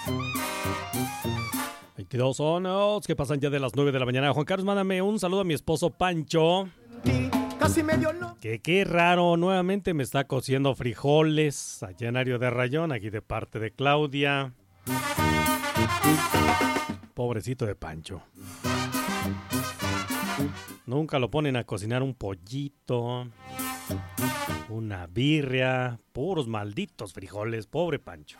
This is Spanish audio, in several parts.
22 sonos que pasan ya de las 9 de la mañana. Juan Carlos, mándame un saludo a mi esposo Pancho. Que qué raro, nuevamente me está cociendo frijoles allá en Ario de Rayón, aquí de parte de Claudia. Pobrecito de Pancho. Nunca lo ponen a cocinar un pollito, una birria, puros malditos frijoles, pobre Pancho.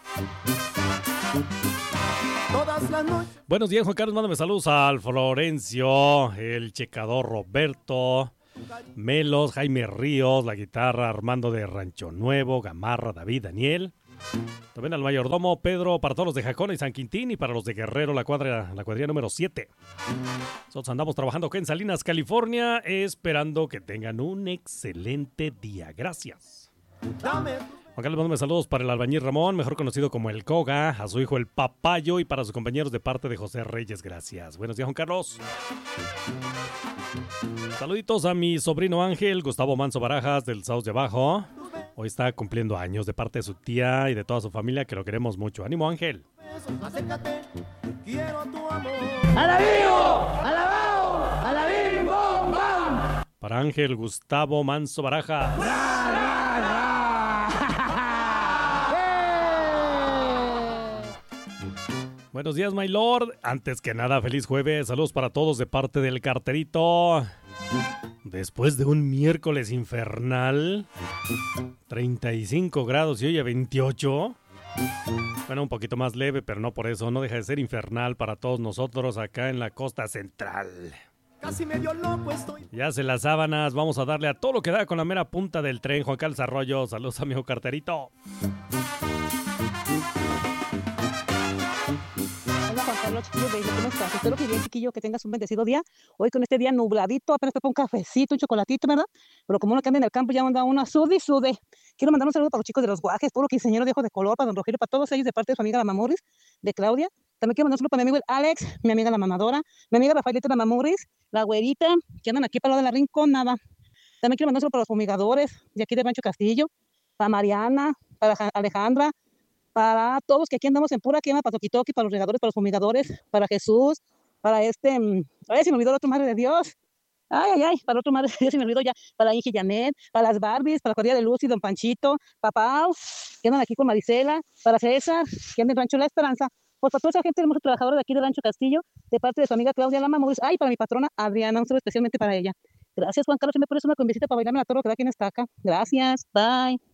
Buenos días, Juan Carlos, mándame saludos al Florencio, el checador Roberto, Melos, Jaime Ríos, la guitarra Armando de Rancho Nuevo, Gamarra, David, Daniel. También al mayordomo Pedro, para todos los de Jacona y San Quintín, y para los de Guerrero, la cuadrilla número 7. Nosotros andamos trabajando acá en Salinas, California, esperando que tengan un excelente día. Gracias. Juan Carlos, mándame saludos para el albañil Ramón, mejor conocido como el Koga, a su hijo el Papayo y para sus compañeros de parte de José Reyes. Gracias. Buenos días, Juan Carlos. Saluditos a mi sobrino Ángel, Gustavo Manso Barajas, del Sauce de Abajo. Hoy está cumpliendo años de parte de su tía y de toda su familia, que lo queremos mucho. ¡Ánimo, Ángel! Acércate, quiero tu amor. ¡Alabío! ¡Alabao! ¡Alabim! ¡Bom! ¡Bam! Para Ángel Gustavo Manso Barajas. Buenos días, my lord. Antes que nada, feliz jueves. Saludos para todos de parte del carterito. Después de un miércoles infernal, 35 grados y hoy a 28. Bueno, un poquito más leve, pero no por eso. No deja de ser infernal para todos nosotros acá en la costa central. Casi medio loco estoy. Ya se las sábanas. Vamos a darle a todo lo que da con la mera punta del tren. Juan Carlos Arroyo. Saludos, amigo carterito. Juan Carlos, chiquillo, ¿cómo estás? Espero que bien, chiquillo, que tengas un bendecido día. Hoy con este día nubladito, apenas te pongo un cafecito, un chocolatito, ¿verdad? Pero como uno cambia en el campo, ya manda uno a sude y sude. Quiero mandar un saludo para los chicos de los guajes, puro quinceañero de ojos de color, para don Rogelio, para todos ellos de parte de su amiga la Mamurris, de Claudia. También quiero mandar un saludo para mi amigo el Alex, mi amiga la Mamadora, mi amiga Rafaelita la Mamurris, la güerita, que andan aquí para lo de la Rinconada. También quiero mandar un saludo para los fumigadores de aquí de Rancho Castillo, para Mariana, para Alejandra, para todos que aquí andamos en pura quema, para Toquitoqui, para los regadores, para los fumigadores, para Jesús, para ay, se me olvidó la otra madre de Dios. Ay, para otro madre de Dios se me olvidó ya, para Inge Janet, para las Barbies, para Corría de Luz y Don Panchito, papá, que andan aquí con Marisela, para César, que andan en Rancho La Esperanza, pues para toda esa gente hermosa trabajadora de aquí de Rancho Castillo, de parte de su amiga Claudia Lama Mauriz, para mi patrona Adriana, un saludo especialmente para ella. Gracias, Juan Carlos, si me pones una convisita para bailarme la toro que da aquí en Estaca. Gracias, bye.